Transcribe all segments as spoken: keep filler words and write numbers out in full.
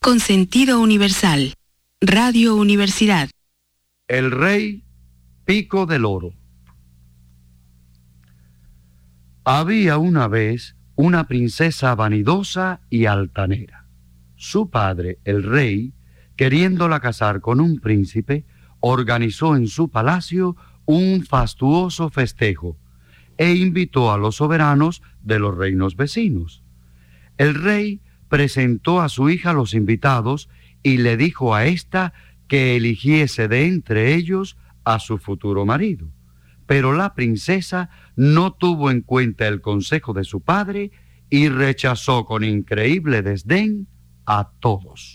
con sentido universal. Radio Universidad. El rey Pico del Oro. Había una vez una princesa vanidosa y altanera. Su padre, el rey, queriéndola casar con un príncipe, organizó en su palacio un fastuoso festejo e invitó a los soberanos de los reinos vecinos. El rey presentó a su hija a los invitados y le dijo a ésta que eligiese de entre ellos a su futuro marido. Pero la princesa no tuvo en cuenta el consejo de su padre y rechazó con increíble desdén a todos.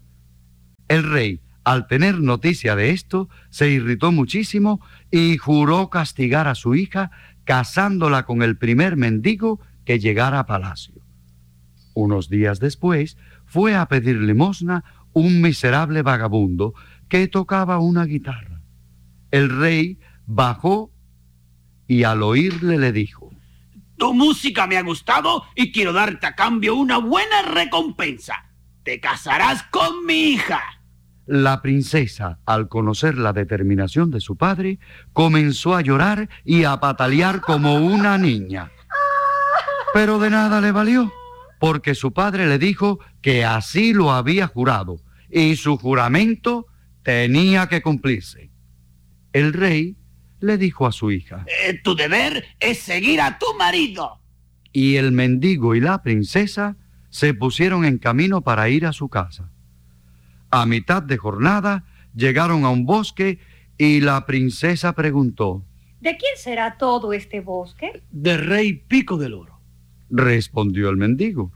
El rey, al tener noticia de esto, se irritó muchísimo y juró castigar a su hija casándola con el primer mendigo que llegara a palacio. Unos días después, fue a pedir limosna un miserable vagabundo que tocaba una guitarra. El rey bajó y al oírle le dijo: Tu música me ha gustado y quiero darte a cambio una buena recompensa. Te casarás con mi hija. La princesa, al conocer la determinación de su padre, comenzó a llorar y a patalear como una niña. Pero de nada le valió, porque su padre le dijo que así lo había jurado y su juramento tenía que cumplirse. El rey le dijo a su hija: eh, Tu deber es seguir a tu marido. Y el mendigo y la princesa se pusieron en camino para ir a su casa. A mitad de jornada llegaron a un bosque y la princesa preguntó: ¿De quién será todo este bosque? De rey Pico del Oro. Respondió el mendigo.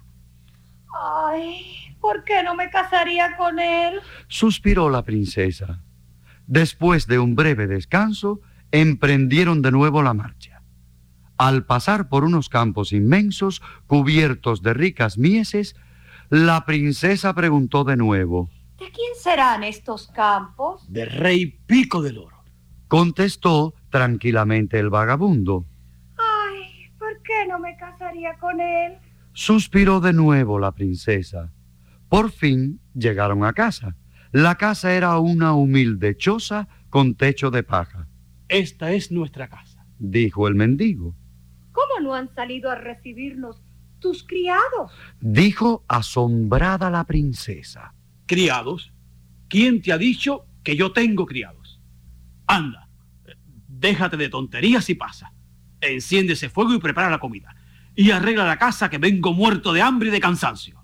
Ay, ¿por qué no me casaría con él? Suspiró la princesa. Después de un breve descanso, emprendieron de nuevo la marcha. Al pasar por unos campos inmensos, cubiertos de ricas mieses, la princesa preguntó de nuevo: ¿De quién serán estos campos? De rey Pico del Oro. Contestó tranquilamente el vagabundo. Ay, ¿por qué no me casaría con él? Suspiró de nuevo la princesa. Por fin llegaron a casa. La casa era una humilde choza con techo de paja. Esta es nuestra casa, dijo el mendigo. ¿Cómo no han salido a recibirnos tus criados? Dijo asombrada la princesa. ¿Criados? ¿Quién te ha dicho que yo tengo criados? Anda, déjate de tonterías y pasa. Enciende ese fuego y prepara la comida. Y arregla la casa, que vengo muerto de hambre y de cansancio.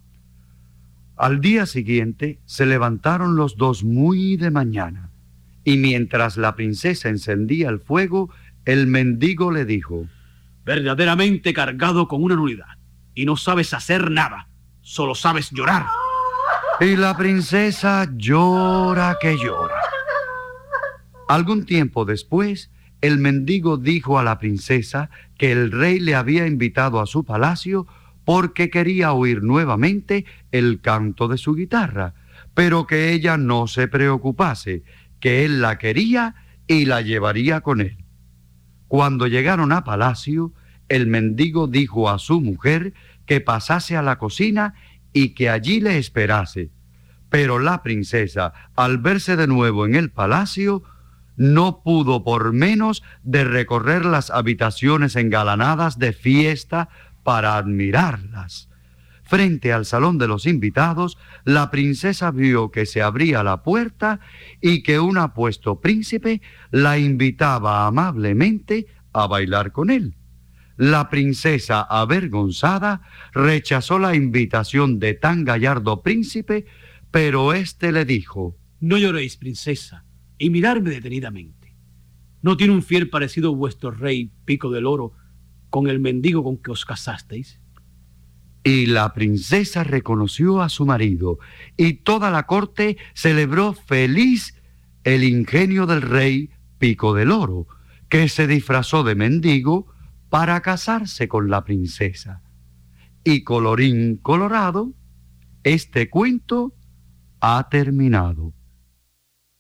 Al día siguiente se levantaron los dos muy de mañana. Y mientras la princesa encendía el fuego, el mendigo le dijo: Verdaderamente cargado con una nulidad. Y no sabes hacer nada. Solo sabes llorar. Y la princesa llora que llora. Algún tiempo después, el mendigo dijo a la princesa que el rey le había invitado a su palacio porque quería oír nuevamente el canto de su guitarra, pero que ella no se preocupase, que él la quería y la llevaría con él. Cuando llegaron a palacio, el mendigo dijo a su mujer que pasase a la cocina y que allí le esperase. Pero la princesa, al verse de nuevo en el palacio, no pudo por menos de recorrer las habitaciones engalanadas de fiesta para admirarlas. Frente al salón de los invitados, la princesa vio que se abría la puerta y que un apuesto príncipe la invitaba amablemente a bailar con él. La princesa, avergonzada, rechazó la invitación de tan gallardo príncipe, pero éste le dijo: No lloréis, princesa, y miradme detenidamente. ¿No tiene un fiel parecido vuestro rey Pico del Oro con el mendigo con que os casasteis? Y la princesa reconoció a su marido, y toda la corte celebró feliz el ingenio del rey Pico del Oro, que se disfrazó de mendigo para casarse con la princesa. Y colorín colorado, este cuento ha terminado.